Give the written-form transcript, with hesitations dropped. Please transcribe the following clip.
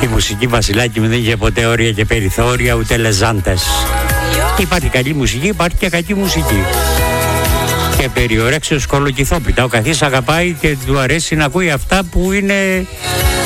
Η μουσική, Βασιλάκη μου, δεν είχε ποτέ όρια και περιθώρια, ούτε λεζάντες. Υπάρχει καλή μουσική, υπάρχει και κακή μουσική. Και περιορέξεως κολοκυθόπιτα. Ο καθής αγαπάει και του αρέσει να ακούει αυτά που είναι